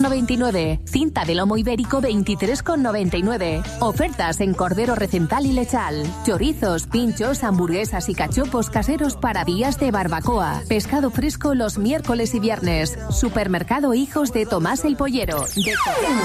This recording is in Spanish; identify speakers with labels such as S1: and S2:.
S1: 22,99. Cinta de lomo ibérico 23,99. Ofertas en cordero recental y lechal. Chorizos, pinchos, hamburguesas y cachopos caseros para días de barbacoa. Pescado fresco los miércoles y viernes. Supermercado Hijos de Tomás el Pollero.